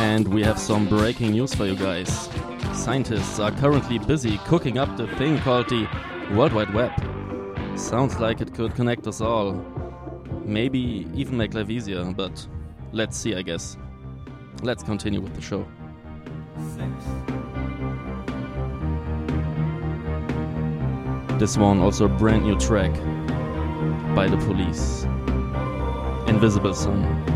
And we have some breaking news for you guys. Scientists are currently busy cooking up the thing called the World Wide Web. Sounds like it could connect us all. Maybe even make life easier, but let's see, I guess. Let's continue with the show. This one also a brand new track by The Police. Invisible Sun.